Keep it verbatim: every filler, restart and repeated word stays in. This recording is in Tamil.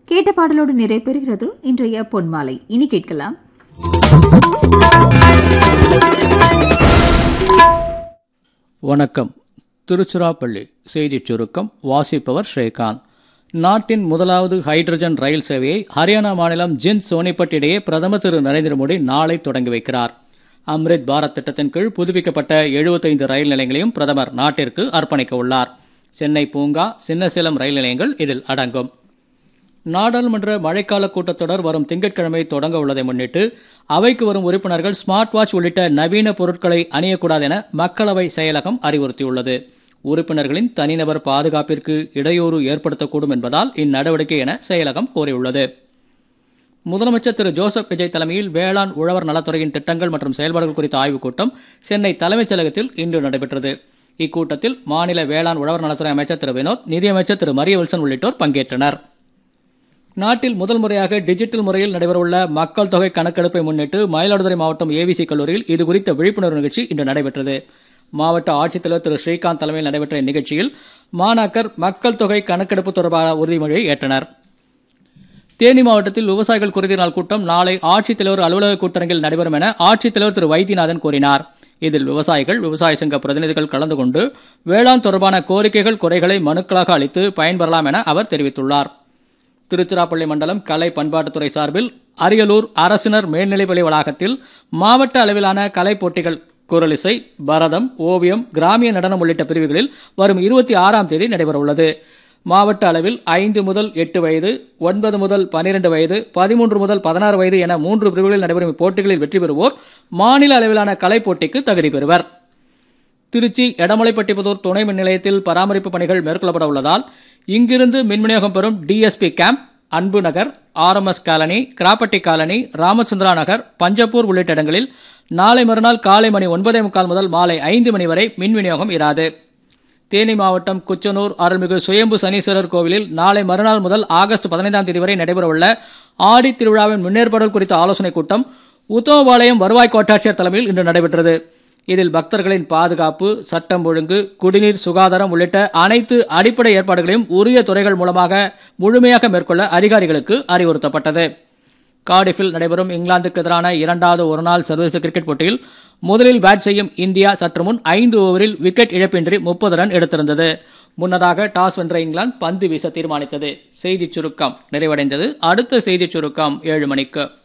கேட்ட பாடலோடு நிறைவேறுகிறது இன்றைய பொன்மாலை. இனி கேட்கலாம் வணக்கம். திருச்சிராப்பள்ளி செய்திச் சுருக்கம் வாசிப்பவர் ஸ்ரீகாந்த். நாட்டின் முதலாவது ஹைட்ரஜன் ரயில் சேவையை ஹரியானா மாநிலம் ஜிந்த் சோனிபட் இடையே பிரதமர் திரு நரேந்திர மோடி நாளை தொடங்கி வைக்கிறார். அம்ரித் பாரத் திட்டத்தின் கீழ் புதுப்பிக்கப்பட்ட எழுபத்தைந்து ரயில் நிலையங்களையும் பிரதமர் நாட்டிற்கு அர்ப்பணிக்க உள்ளார். சென்னை பூங்கா, சின்னசேலம் ரயில் நிலையங்கள் இதில் அடங்கும். நாடாளுமன்ற மழைக்கால கூட்டத்தொடர் வரும் திங்கட்கிழமை தொடங்க உள்ளதை முன்னிட்டு அவைக்கு வரும் உறுப்பினர்கள் ஸ்மார்ட் வாட்ச் உள்ளிட்ட நவீன பொருட்களை அணியக்கூடாது என மக்களவை செயலகம் அறிவுறுத்தியுள்ளது. உறுப்பினர்களின் தனிநபர் பாதுகாப்பிற்கு இடையூறு ஏற்படுத்தக்கூடும் என்பதால் இந்நடவடிக்கை என செயலகம் கோரியுள்ளது. முதலமைச்சர் திரு ஜோசப் விஜய் தலைமையில் வேளாண் உழவர் நலத்துறையின் திட்டங்கள் மற்றும் செயல்பாடுகள் குறித்த ஆய்வுக் கூட்டம் சென்னை தலைமைச் செயலகத்தில் இன்று நடைபெற்றது. இக்கூட்டத்தில் மாநில வேளாண் உழவர் நலத்துறை அமைச்சர் திரு வினோத், நிதியமைச்சர் திரு மரிய வில்சன் உள்ளிட்டோர் பங்கேற்றனர். நாட்டில் முதல் முறையாக டிஜிட்டல் முறையில் நடைபெறவுள்ள மக்கள் தொகை கணக்கெடுப்பை முன்னிட்டு மயிலாடுதுறை மாவட்டம் ஏவிசி கல்லூரியில் இதுகுறித்த விழிப்புணர்வு நிகழ்ச்சி இன்று நடைபெற்றது. மாவட்ட ஆட்சித்தலைவர் திரு ஸ்ரீகாந்த் தலைமையில் நடைபெற்ற இந்நிகழ்ச்சியில் மாணாக்கர் மக்கள் தொகை கணக்கெடுப்பு தொடர்பான உறுதிமொழியை ஏற்றனர். தேனி மாவட்டத்தில் விவசாயிகள் குறைதீர் நாள் கூட்டம் நாளை ஆட்சித்தலைவர் அலுவலக கூட்டரங்கில் நடைபெறும் என ஆட்சித்தலைவர் திரு வைத்தியநாதன் கூறினார். இதில் விவசாயிகள், விவசாய சங்க பிரதிநிதிகள் கலந்து கொண்டு வேளாண் தொடர்பான கோரிக்கைகள், குறைகளை மனுக்களாக அளித்து பயன்பெறலாம் என அவர் தெரிவித்துள்ளார். திருச்சிராப்பள்ளி மண்டலம் கலை பண்பாட்டுத்துறை சார்பில் அரியலூர் அரசினர் மேல்நிலைப்பள்ளி வளாகத்தில் மாவட்ட அளவிலான கலை போட்டிகள், குரலிசை, பரதம், ஓவியம், கிராமிய நடனம் உள்ளிட்ட பிரிவுகளில் வரும் இருபத்தி ஆறாம் தேதி நடைபெறவுள்ளது. மாவட்ட அளவில் ஐந்து முதல் எட்டு வயது, ஒன்பது முதல் பனிரெண்டு வயது, பதிமூன்று முதல் பதினாறு வயது என மூன்று பிரிவுகளில் நடைபெறும் இப்போட்டிகளில் வெற்றி பெறுவோர் மாநில அளவிலான கலை போட்டிக்கு தகுதி பெறுவர். திருச்சி எடமலைப்பட்டிபுதூர் துணை மின் நிலையத்தில் பராமரிப்பு பணிகள் மேற்கொள்ளப்பட உள்ளதால் இங்கிருந்து மின் விநியோகம் பெறும் டிஎஸ்பி கேம்ப், அன்பு நகர், RMS colony, Kirappatti colony, Ramachandra நகர், பஞ்சப்பூர் உள்ளிட்ட இடங்களில் நாளை மறுநாள் காலை மணி ஒன்பதே முக்கால் முதல் மாலை ஐந்து மணி வரை மின் விநியோகம் இராது. தேனி மாவட்டம் குச்சனூர் அருள்மிகு சுயம்பு சனீஸ்வரர் கோவிலில் நாளை மறுநாள் முதல் ஆகஸ்ட் பதினைந்தாம் தேதி வரை நடைபெறவுள்ள ஆடி திருவிழாவின் முன்னேற்பாடுகள் குறித்த ஆலோசனைக் கூட்டம் உத்தமபாளையம் வருவாய் கோட்டாட்சியர் தலைமையில் இன்று நடைபெற்றது. இதில் பக்தர்களின் பாதுகாப்பு, சட்டம் ஒழுங்கு, குடிநீர், சுகாதாரம் உள்ளிட்ட அனைத்து அடிப்படை ஏற்பாடுகளையும் உரிய துறைகள் மூலமாக முழுமையாக மேற்கொள்ள அதிகாரிகளுக்கு அறிவுறுத்தப்பட்டது. கார்டிஃபில் நடைபெறும் இங்கிலாந்துக்கு எதிரான இரண்டாவது ஒருநாள் சர்வதேச கிரிக்கெட் போட்டியில் முதலில் பேட் செய்யும் இந்தியா சற்று முன் ஐந்து ஓவரில் விக்கெட் இழப்பின்றி முப்பது ரன் எடுத்திருந்தது. முன்னதாக டாஸ் வென்ற இங்கிலாந்து பந்து வீச தீர்மானித்தது. செய்திச் சுருக்கம் நிறைவடைந்தது. அடுத்த செய்திச் சுருக்கம் ஏழு மணிக்கு.